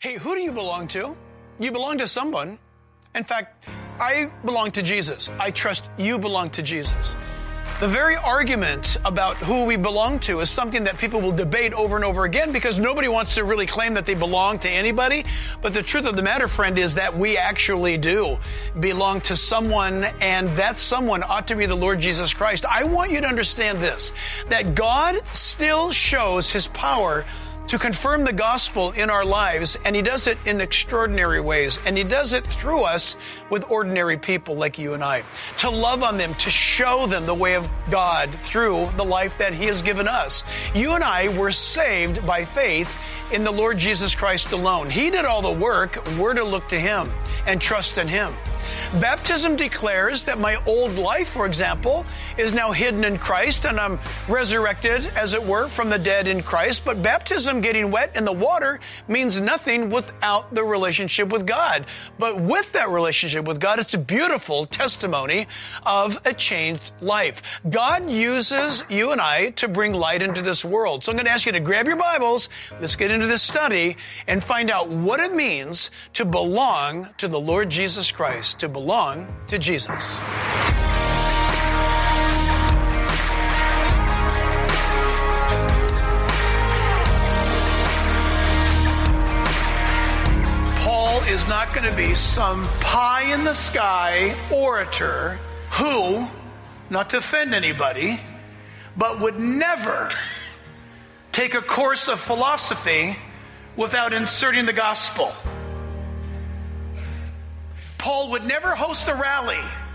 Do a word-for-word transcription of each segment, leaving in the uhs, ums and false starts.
Hey, who do you belong to? You belong to someone. In fact, I belong to Jesus. I trust you belong to Jesus. The very argument about who we belong to is something that people will debate over and over again because nobody wants to really claim that they belong to anybody. But the truth of the matter, friend, is that we actually do belong to someone, and that someone ought to be the Lord Jesus Christ. I want you to understand this, that God still shows His power to confirm the gospel in our lives, and He does it in extraordinary ways, and He does it through us with ordinary people like you and I, to love on them, to show them the way of God through the life that He has given us. You and I were saved by faith in the Lord Jesus Christ alone. He did all the work. We're to look to Him and trust in Him. Baptism declares that my old life, for example, is now hidden in Christ, and I'm resurrected, as it were, from the dead in Christ. But baptism, getting wet in the water, means nothing without the relationship with God. But with that relationship with God, it's a beautiful testimony of a changed life. God uses you and I to bring light into this world. So I'm going to ask you to grab your Bibles, let's get into this study, and find out what it means to belong to the Lord Jesus Christ, to belong to Jesus. Paul is not going to be some pie-in-the-sky orator who, not to offend anybody, but would never take a course of philosophy without inserting the gospel. Paul would never host a rally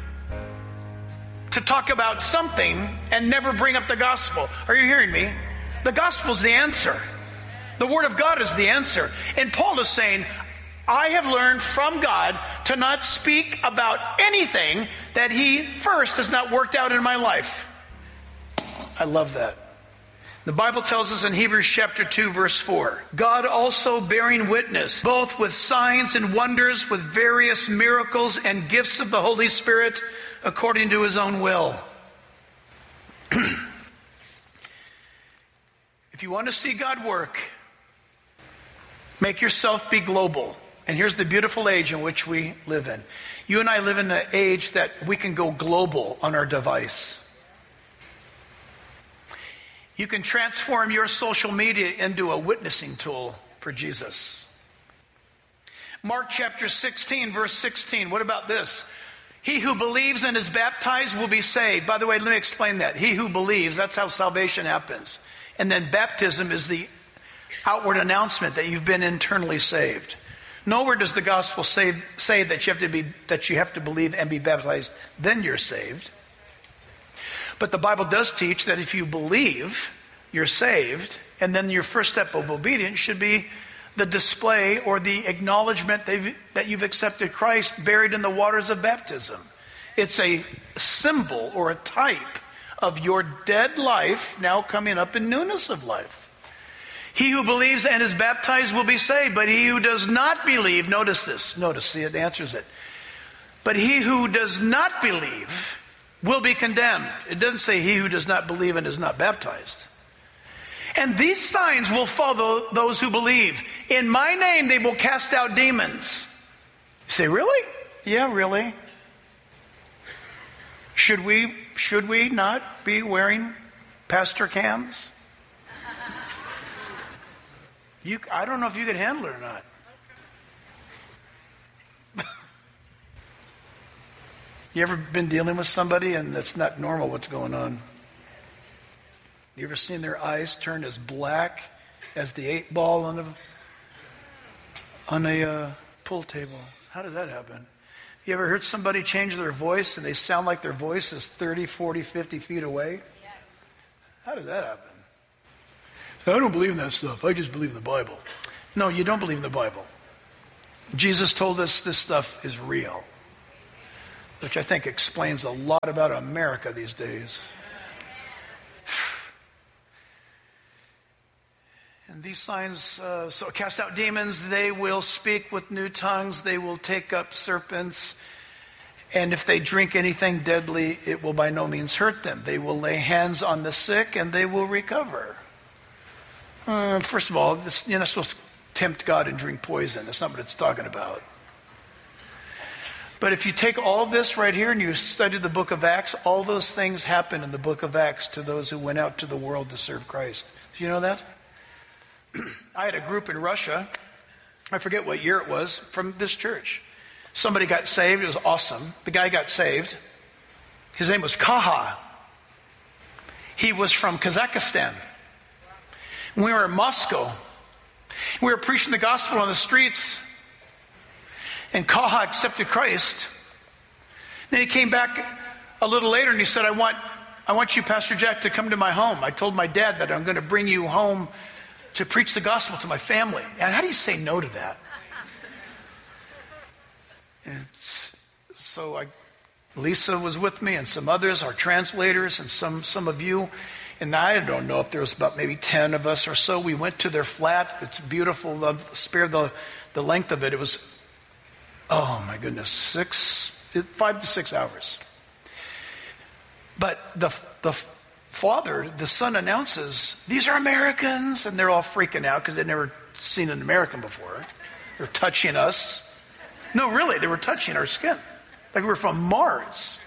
to talk about something and never bring up the gospel. Are you hearing me? The gospel's the answer. The Word of God is the answer. And Paul is saying, I have learned from God to not speak about anything that He first has not worked out in my life. I love that. The Bible tells us in Hebrews chapter two, verse four, God also bearing witness, both with signs and wonders, with various miracles and gifts of the Holy Spirit, according to His own will. If you want to see God work, make yourself be global. And here's the beautiful age in which we live in. You and I live in an age that we can go global on our device. You can transform your social media into a witnessing tool for Jesus. Mark chapter sixteen, verse sixteen. What about this? He who believes and is baptized will be saved. By the way, let me explain that. He who believes, that's how salvation happens. And then baptism is the outward announcement that you've been internally saved. Nowhere does the gospel say, say that you have to be that you have to believe and be baptized, then you're saved. But the Bible does teach that if you believe, you're saved, and then your first step of obedience should be the display or the acknowledgement that you've accepted Christ buried in the waters of baptism. It's a symbol or a type of your dead life now coming up in newness of life. He who believes and is baptized will be saved, but he who does not believe, notice this, notice, see, it answers it. But he who does not believe will be condemned. It doesn't say he who does not believe and is not baptized. And these signs will follow those who believe. In my name they will cast out demons. You say, really? Yeah, really. Should we, should we not be wearing pastor cams? You, I don't know if you could handle it or not. You ever been dealing with somebody and it's not normal what's going on? You ever seen their eyes turn as black as the eight ball on a, on a uh, pool table? How did that happen? You ever heard somebody change their voice and they sound like their voice is thirty, forty, fifty feet away? Yes. How did that happen? I don't believe in that stuff. I just believe in the Bible. No, you don't believe in the Bible. Jesus told us this stuff is real, which I think explains a lot about America these days. And these signs, uh, so cast out demons, they will speak with new tongues, they will take up serpents, and if they drink anything deadly, it will by no means hurt them. They will lay hands on the sick and they will recover. Uh, first of all, this, you're not supposed to tempt God and drink poison. That's not what it's talking about. But if you take all this right here and you study the book of Acts, all those things happen in the book of Acts to those who went out to the world to serve Christ. Do you know that? I had a group in Russia, I forget what year it was, from this church. Somebody got saved. It was awesome. The guy got saved. His name was Kaha. He was from Kazakhstan. We were in Moscow. We were preaching the gospel on the streets. And Kaha accepted Christ. Then he came back a little later and he said, I want, I want you, Pastor Jack, to come to my home. I told my dad that I'm going to bring you home to preach the gospel to my family. And how do you say no to that? And so I, Lisa was with me and some others, our translators and some, some of you. And I don't know if there was about maybe ten of us or so. We went to their flat. It's beautiful. The, spare the, the length of it. It was, oh my goodness, six, five to six hours. But the the father, the son announces, these are Americans. And they're all freaking out because they'd never seen an American before. They're touching us. No, really, they were touching our skin. Like we were from Mars.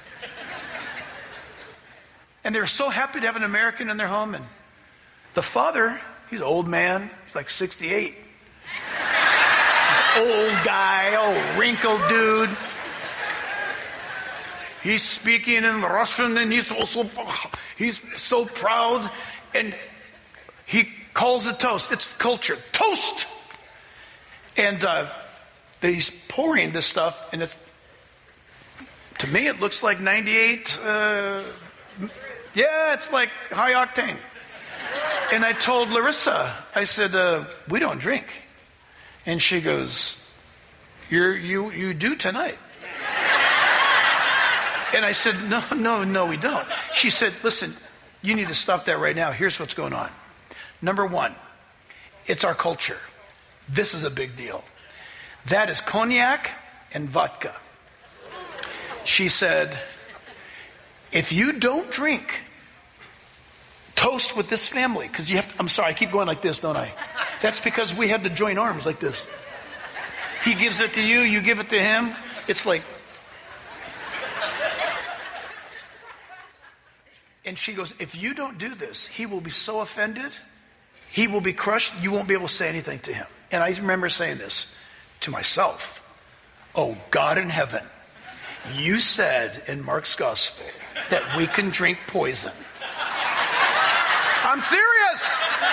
And they were so happy to have an American in their home. And the father, he's an old man, he's like sixty-eight. He's an old guy, old wrinkled dude. He's speaking in Russian and he's also, he's so proud. And he calls a toast. It's culture. Toast! And uh, he's pouring this stuff. And it's, to me, it looks like ninety-eight. Uh, yeah, it's like high octane. And I told Larissa, I said, uh, we don't drink. And she goes, You're, you you do tonight. And I said, no, no, no, we don't. She said, listen, you need to stop that right now. Here's what's going on. Number one, it's our culture. This is a big deal. That is cognac and vodka. She said, if you don't drink, toast with this family, because you have to, I'm sorry, I keep going like this, don't I? That's because we had to join arms like this. He gives it to you, you give it to him. It's like, and she goes, if you don't do this, he will be so offended, he will be crushed, you won't be able to say anything to him. And I remember saying this to myself. Oh, God in heaven, you said in Mark's gospel that we can drink poison. I'm serious.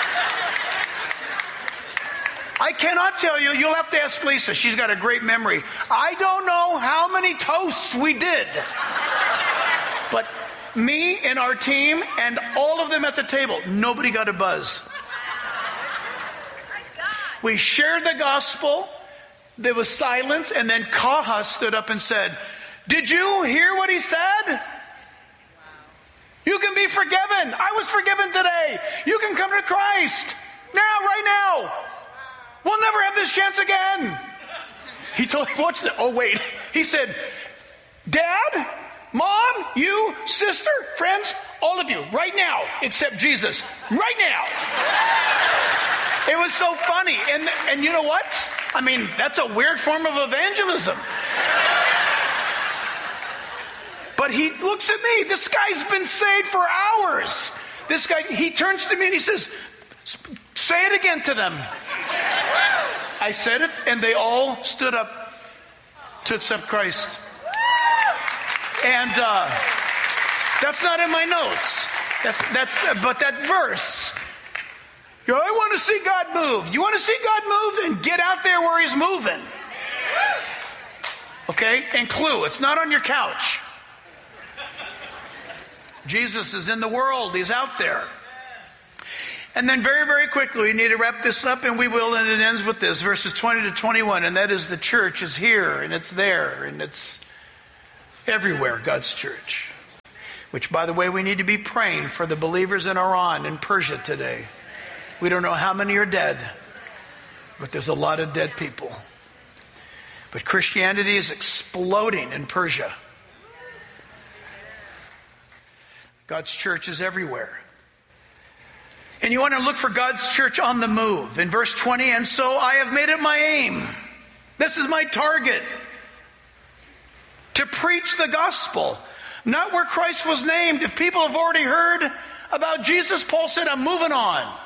I cannot tell you. You'll have to ask Lisa. She's got a great memory. I don't know how many toasts we did. But me and our team and all of them at the table, nobody got a buzz. We shared the gospel. There was silence. And then Kaha stood up and said, did you hear what he said? You can be forgiven. I was forgiven today. You can come to Christ. Now, right now. We'll never have this chance again. He told, what's the, oh wait. He said, Dad, Mom, you, sister, friends, all of you, right now, except Jesus. Right now. It was so funny. And, and you know what? I mean, that's a weird form of evangelism. But he looks at me. This guy's been saved for hours. This guy, he turns to me and he says, say it again to them. I said it and they all stood up to accept Christ. And uh, that's not in my notes. That's that's. But that verse, you know, I want to see God move. You want to see God move? Then get out there where He's moving. Okay? And clue, it's not on your couch. Jesus is in the world. He's out there. And then very, very quickly, we need to wrap this up, and we will, and it ends with this, verses twenty to twenty-one, and that is the church is here, and it's there, and it's everywhere, God's church. Which, by the way, we need to be praying for the believers in Iran and Persia today. We don't know how many are dead, but there's a lot of dead people. But Christianity is exploding in Persia. God's church is everywhere. And you want to look for God's church on the move. In verse twenty, and so I have made it my aim. This is my target. To preach the gospel. Not where Christ was named. If people have already heard about Jesus, Paul said, I'm moving on.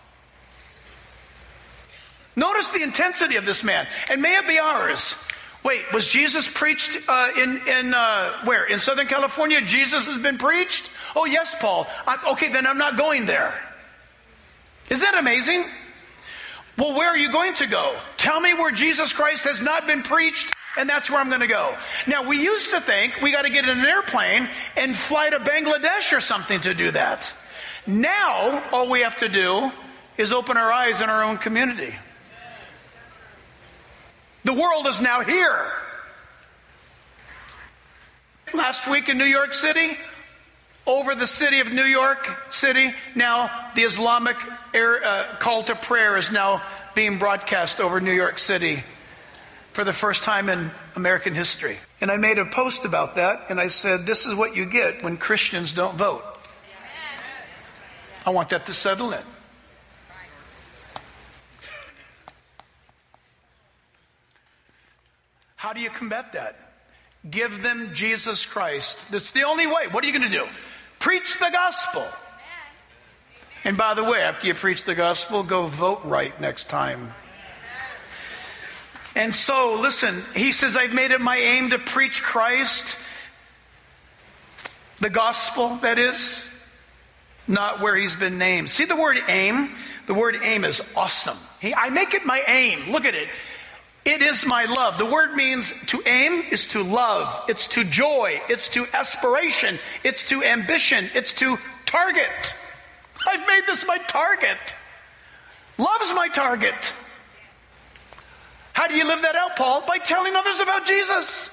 Notice the intensity of this man. And may it be ours. Wait, was Jesus preached uh, in, in uh, where? In Southern California, Jesus has been preached? Oh, yes, Paul. I, okay, then I'm not going there. Isn't that amazing? Well, where are you going to go? Tell me where Jesus Christ has not been preached, and that's where I'm going to go. Now, we used to think we got to get in an airplane and fly to Bangladesh or something to do that. Now, all we have to do is open our eyes in our own community. The world is now here. Last week in New York City, over the city of New York City, now the Islamic air, uh, call to prayer is now being broadcast over New York City for the first time in American history. And I made a post about that, and I said, this is what you get when Christians don't vote. I want that to settle in. How do you combat that? Give them Jesus Christ. That's the only way. What are you going to do? Preach the gospel. And by the way, after you preach the gospel, go vote right next time. And so, listen, he says, I've made it my aim to preach Christ. The gospel, that is, not where he's been named. See the word aim? The word aim is awesome. He, I make it my aim. Look at it. It is my love. The word means to aim is to love. It's to joy. It's to aspiration. It's to ambition. It's to target. I've made this my target. Love's my target. How do you live that out, Paul? By telling others about Jesus.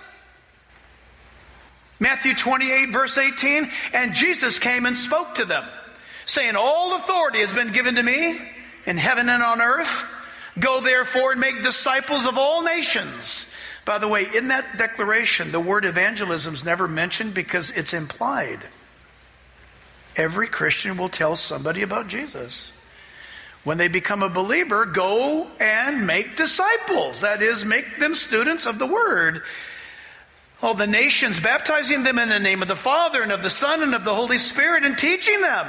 Matthew twenty-eight, verse eighteen, and Jesus came and spoke to them, saying, all authority has been given to me in heaven and on earth. Go therefore and make disciples of all nations. By the way, in that declaration, the word evangelism is never mentioned because it's implied. Every Christian will tell somebody about Jesus. When they become a believer, go and make disciples. That is, make them students of the word. All the nations, baptizing them in the name of the Father and of the Son and of the Holy Spirit, and teaching them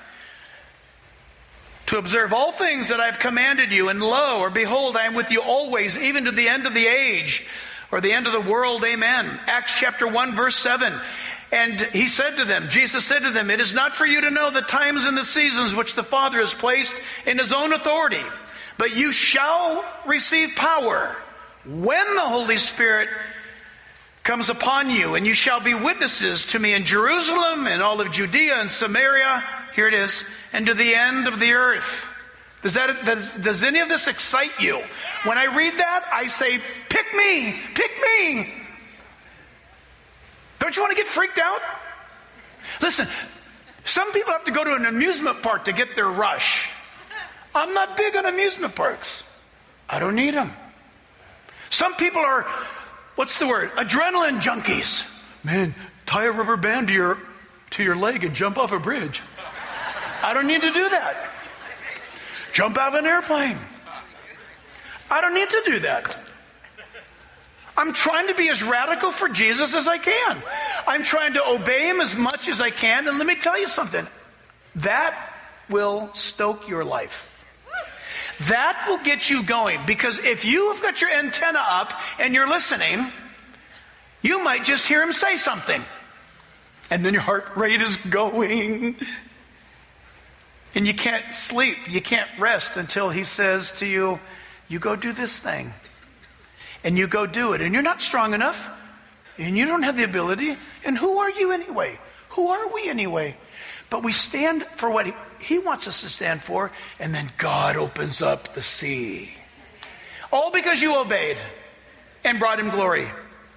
to observe all things that I've commanded you. And lo, or behold, I am with you always, even to the end of the age, or the end of the world. Amen. Acts chapter one, verse seven. And he said to them, Jesus said to them, it is not for you to know the times and the seasons which the Father has placed in his own authority, but you shall receive power when the Holy Spirit comes upon you, and you shall be witnesses to me in Jerusalem and all of Judea and Samaria. Here it is. And to the end of the earth. Does that, does, does any of this excite you? When I read that, I say, pick me, pick me. Don't you want to get freaked out? Listen, some people have to go to an amusement park to get their rush. I'm not big on amusement parks. I don't need them. Some people are, what's the word? Adrenaline junkies. Man, tie a rubber band to your, to your leg and jump off a bridge. I don't need to do that. Jump out of an airplane. I don't need to do that. I'm trying to be as radical for Jesus as I can. I'm trying to obey him as much as I can. And let me tell you something. That will stoke your life. That will get you going. Because if you have got your antenna up and you're listening, you might just hear him say something. And then your heart rate is going. And you can't sleep, you can't rest until he says to you, you go do this thing. And you go do it. And you're not strong enough. And you don't have the ability. And who are you anyway? Who are we anyway? But we stand for what he, he wants us to stand for. And then God opens up the sea. All because you obeyed and brought him glory.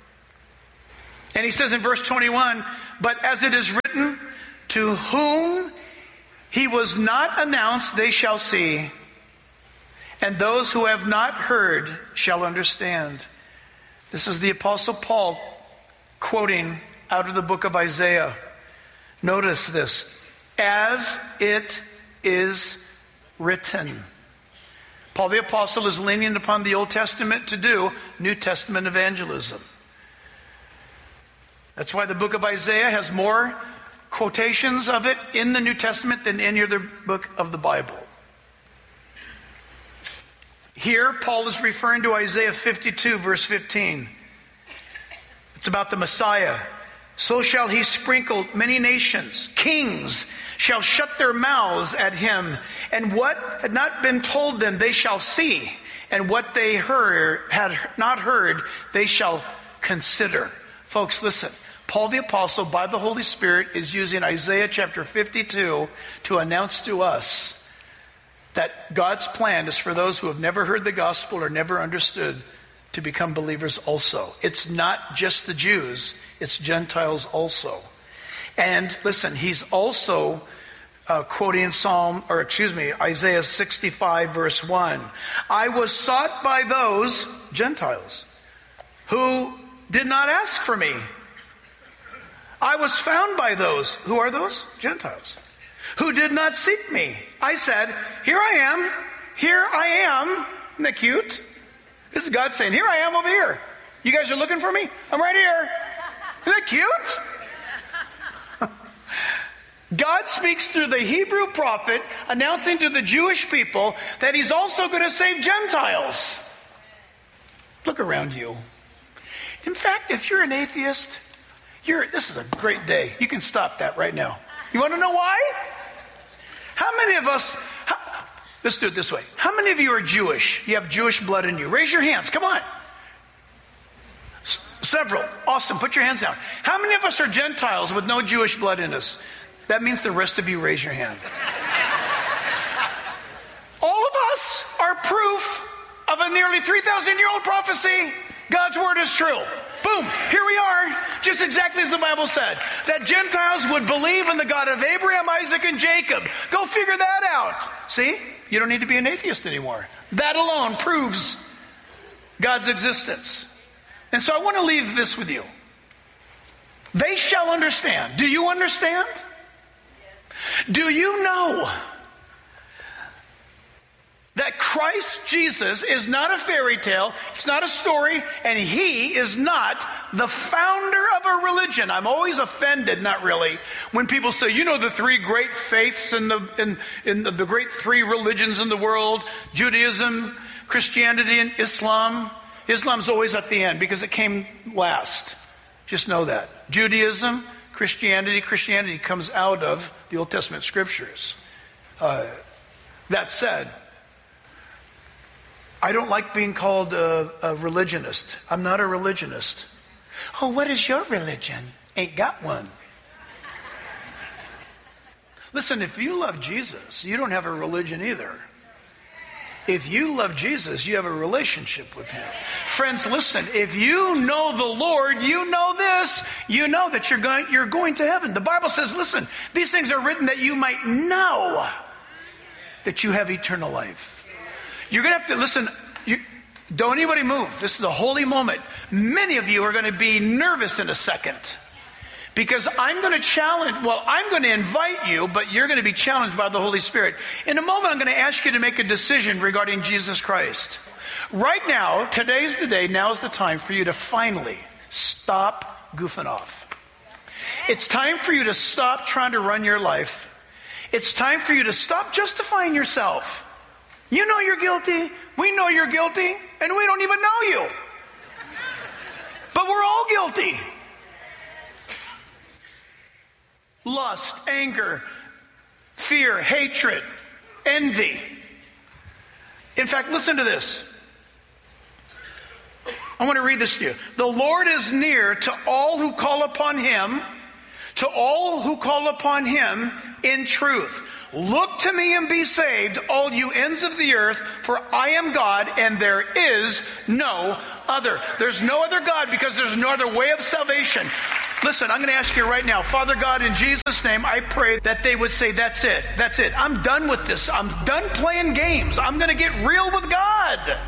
And he says in verse twenty-one, but as it is written, to whom he was not announced, they shall see, and those who have not heard shall understand. This is the Apostle Paul quoting out of the book of Isaiah. Notice this. As it is written. Paul the Apostle is leaning upon the Old Testament to do New Testament evangelism. That's why the book of Isaiah has more quotations of it in the New Testament than any other book of the Bible. Here, Paul is referring to Isaiah fifty-two, verse fifteen. It's about the Messiah. So shall he sprinkle many nations. Kings shall shut their mouths at him. And what had not been told them, they shall see. And what they heard, had not heard, they shall consider. Folks, listen. Paul the Apostle, by the Holy Spirit, is using Isaiah chapter fifty-two to announce to us that God's plan is for those who have never heard the gospel or never understood to become believers also. It's not just the Jews, it's Gentiles also. And listen, he's also uh, quoting Psalm, or excuse me, Isaiah sixty-five, verse one. I was sought by those, Gentiles, who did not ask for me. I was found by those, who are those? Gentiles, who did not seek me. I said, here I am, here I am. Isn't that cute? This is God saying, here I am over here. You guys are looking for me? I'm right here. Isn't that cute? God speaks through the Hebrew prophet, announcing to the Jewish people that he's also going to save Gentiles. Look around you. In fact, if you're an atheist, you're, this is a great day. You can stop that right now. You want to know why? How many of us, how, let's do it this way. How many of you are Jewish? You have Jewish blood in you. Raise your hands. Come on. S- several. Awesome. Put your hands down. How many of us are Gentiles with no Jewish blood in us? That means the rest of you raise your hand. All of us are proof of a nearly three thousand year old prophecy. God's word is true. Boom, here we are, just exactly as the Bible said, that Gentiles would believe in the God of Abraham, Isaac, and Jacob. Go figure that out. See, you don't need to be an atheist anymore. That alone proves God's existence. And so I want to leave this with you. They shall understand. Do you understand? Yes. Do you know that Christ Jesus is not a fairy tale, it's not a story, and he is not the founder of a religion? I'm always offended, not really, when people say, you know, the three great faiths in the in, in the, the great three religions in the world, Judaism, Christianity, and Islam. Islam's always at the end because it came last. Just know that. Judaism, Christianity, Christianity comes out of the Old Testament scriptures. Uh, that said, I don't like being called a, a religionist. I'm not a religionist. Oh, what is your religion? Ain't got one. Listen, if you love Jesus, you don't have a religion either. If you love Jesus, you have a relationship with him. Friends, listen, if you know the Lord, you know this, you know that you're going, you're going to heaven. The Bible says, listen, these things are written that you might know that you have eternal life. You're going to have to listen. You, don't anybody move. This is a holy moment. Many of you are going to be nervous in a second because I'm going to challenge, well, I'm going to invite you, but you're going to be challenged by the Holy Spirit. In a moment, I'm going to ask you to make a decision regarding Jesus Christ. Right now, today's the day, now's the time for you to finally stop goofing off. It's time for you to stop trying to run your life. It's time for you to stop justifying yourself. You know you're guilty. We know you're guilty. And we don't even know you. But we're all guilty. Lust, anger, fear, hatred, envy. In fact, listen to this. I want to read this to you. The Lord is near to all who call upon him, to all who call upon him in truth. Look to me and be saved, all you ends of the earth, for I am God and there is no other. There's no other God because there's no other way of salvation. Listen, I'm going to ask you right now, Father God, in Jesus' name, I pray that they would say, that's it, that's it. I'm done with this. I'm done playing games. I'm going to get real with God.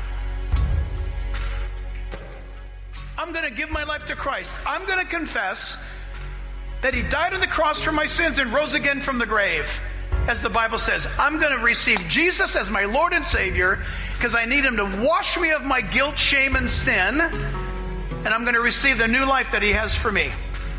I'm going to give my life to Christ. I'm going to confess that he died on the cross for my sins and rose again from the grave. as the Bible says. I'm going to receive Jesus as my Lord and Savior because I need him to wash me of my guilt, shame, and sin. And I'm going to receive the new life that he has for me.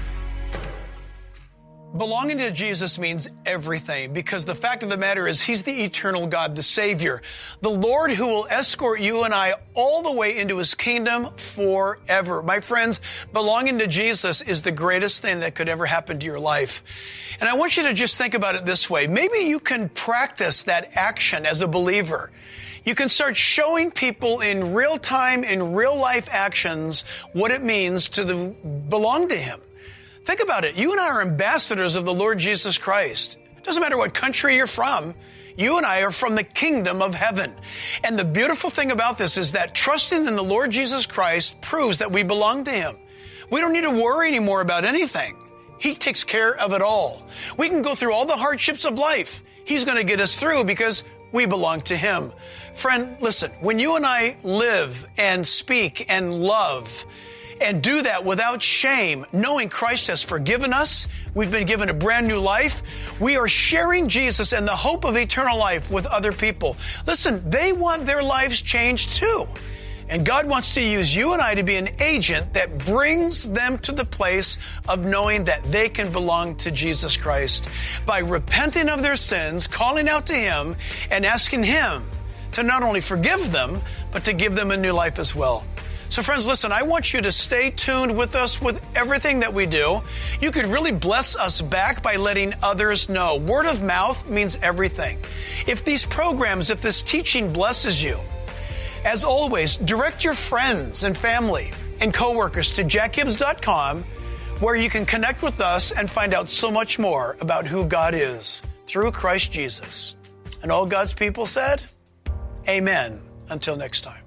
Belonging to Jesus means everything, because the fact of the matter is he's the eternal God, the Savior, the Lord who will escort you and I all the way into his kingdom forever. My friends, belonging to Jesus is the greatest thing that could ever happen to your life. And I want you to just think about it this way. Maybe you can practice that action as a believer. You can start showing people in real time, in real life actions, what it means to the, belong to him. Think about it. You and I are ambassadors of the Lord Jesus Christ. It doesn't matter what country you're from. You and I are from the kingdom of heaven. And the beautiful thing about this is that trusting in the Lord Jesus Christ proves that we belong to him. We don't need to worry anymore about anything. He takes care of it all. We can go through all the hardships of life. He's going to get us through because we belong to him. Friend, listen, when you and I live and speak and love and do that without shame, knowing Christ has forgiven us, we've been given a brand new life, we are sharing Jesus and the hope of eternal life with other people. Listen, they want their lives changed too. And God wants to use you and I to be an agent that brings them to the place of knowing that they can belong to Jesus Christ by repenting of their sins, calling out to him, and asking him to not only forgive them, but to give them a new life as well. So friends, listen, I want you to stay tuned with us with everything that we do. You could really bless us back by letting others know. Word of mouth means everything. If these programs, if this teaching blesses you, as always, direct your friends and family and coworkers to jack hibbs dot com, where you can connect with us and find out so much more about who God is through Christ Jesus. And all God's people said, amen. Until next time.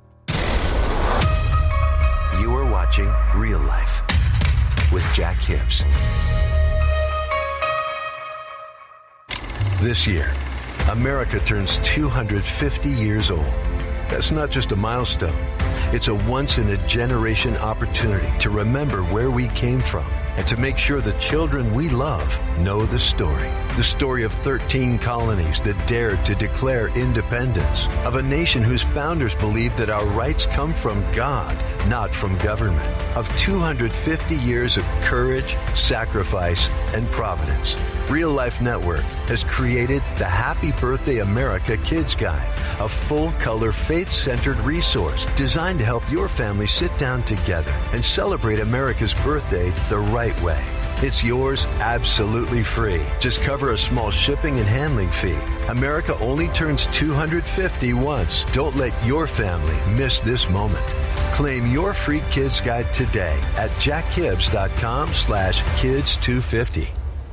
You are watching Real Life with Jack Hibbs. This year, America turns two hundred fifty years old. That's not just a milestone. It's a once-in-a-generation opportunity to remember where we came from and to make sure the children we love know the story. The story of thirteen colonies that dared to declare independence, of a nation whose founders believed that our rights come from God, not from government, of two hundred fifty years of courage, sacrifice, and providence. Real Life Network has created the Happy Birthday America Kids Guide, a full-color, faith-centered resource designed to help your family sit down together and celebrate America's birthday the right way. It's yours absolutely free. Just cover a small shipping and handling fee. America only turns two hundred fifty once. Don't let your family miss this moment. Claim your free Kids Guide today at jack hibbs dot com slash kids two fifty.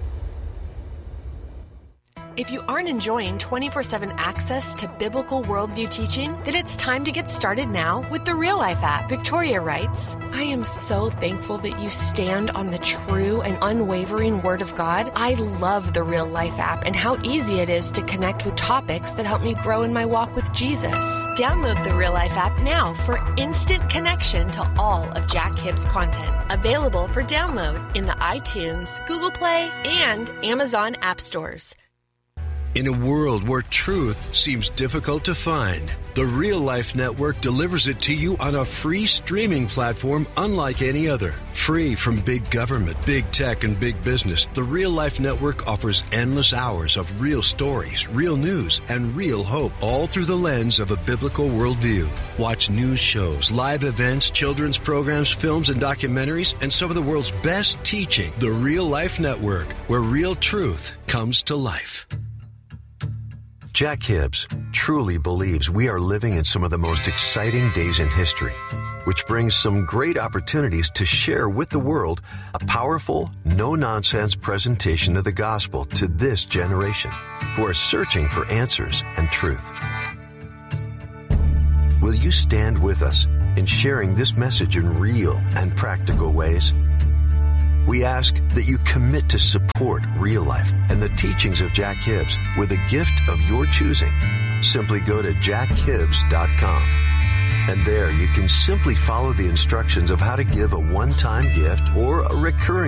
If you aren't enjoying twenty-four seven access to biblical worldview teaching, then it's time to get started now with the Real Life app. Victoria writes, I am so thankful that you stand on the true and unwavering Word of God. I love the Real Life app and how easy it is to connect with topics that help me grow in my walk with Jesus. Download the Real Life app now for instant connection to all of Jack Hibbs' content. Available for download in the iTunes, Google Play, and Amazon app stores. In a world where truth seems difficult to find, the Real Life Network delivers it to you on a free streaming platform unlike any other. Free from big government, big tech, and big business, the Real Life Network offers endless hours of real stories, real news, and real hope, all through the lens of a biblical worldview. Watch news shows, live events, children's programs, films, and documentaries, and some of the world's best teaching. The Real Life Network, where real truth comes to life. Jack Hibbs truly believes we are living in some of the most exciting days in history, which brings some great opportunities to share with the world a powerful, no-nonsense presentation of the gospel to this generation who are searching for answers and truth. Will you stand with us in sharing this message in real and practical ways? We ask that you commit to support Real Life and the teachings of Jack Hibbs with a gift of your choosing. Simply go to jack hibbs dot com. And there you can simply follow the instructions of how to give a one-time gift or a recurring